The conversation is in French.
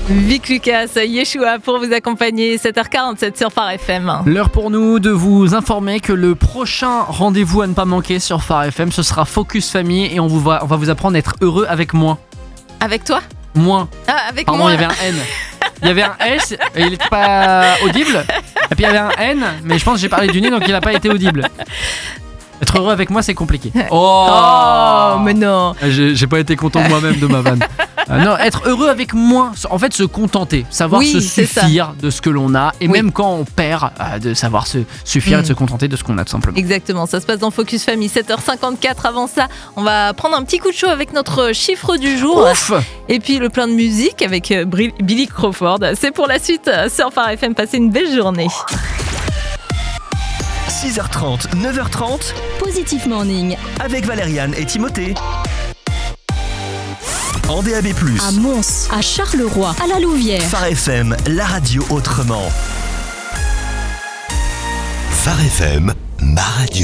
Vic Lucas, Yeshua pour vous accompagner, 7h47 sur Phare FM. L'heure pour nous de vous informer que le prochain rendez-vous à ne pas manquer sur Phare FM, ce sera Focus Famille et on va vous apprendre à être heureux avec moins. Avec toi ? Moins. Ah, avec Pardon, moi. il y avait un N. Il y avait un S et il n'était pas audible. Et puis il y avait un N, mais je pense que j'ai parlé du nez donc il n'a pas été audible. Être heureux avec moi, c'est compliqué. Oh, mais non. J'ai pas été content de moi-même de ma vanne. Non, être heureux avec moins, en fait se contenter, savoir Oui, se c'est suffire de ce que l'on a et Oui. même quand on perd, de savoir se suffire et de se contenter de ce qu'on a tout simplement. Exactement, ça se passe dans Focus Famille, 7h54. Avant ça, on va prendre un petit coup de chaud avec notre chiffre du jour. Ouf. Et puis le plein de musique avec Billy Crawford. C'est pour la suite sur Phare FM. Passez une belle journée. 6h30, 9h30, Positif Morning. avec Valériane et Timothée. En DAB+, À Mons, à Charleroi, à la Louvière. Phare FM, la radio autrement. Phare FM, ma radio.